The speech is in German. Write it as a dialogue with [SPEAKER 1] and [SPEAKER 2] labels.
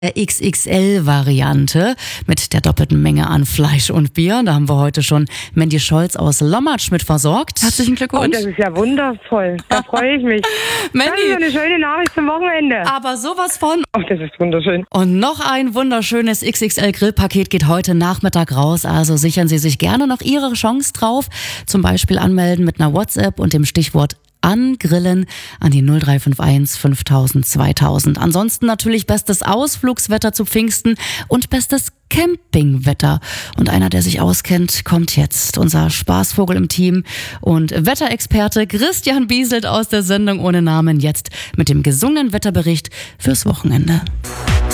[SPEAKER 1] XXL-Variante mit der doppelten Menge an Fleisch und Bier. Da haben wir heute schon Mandy Scholz aus Lommatsch mit versorgt. Herzlichen Glückwunsch.
[SPEAKER 2] Oh, das ist ja wundervoll. Da freue ich mich.
[SPEAKER 1] Mandy,
[SPEAKER 2] das ist eine schöne Nachricht zum Wochenende.
[SPEAKER 1] aber sowas von.
[SPEAKER 2] Ach, das ist wunderschön.
[SPEAKER 1] Und noch ein wunderschönes XXL-Grillpaket geht heute Nachmittag raus. Also sichern Sie sich gerne noch Ihre Chance drauf. Zum Beispiel anmelden mit einer WhatsApp und dem Stichwort Angrillen an die 0351 5000 2000. Ansonsten natürlich bestes Ausflugswetter zu Pfingsten und bestes Campingwetter. Und einer, der sich auskennt, kommt jetzt. Unser Spaßvogel im Team und Wetterexperte Christian Bieselt aus der Sendung ohne Namen, jetzt mit dem gesungenen Wetterbericht fürs Wochenende.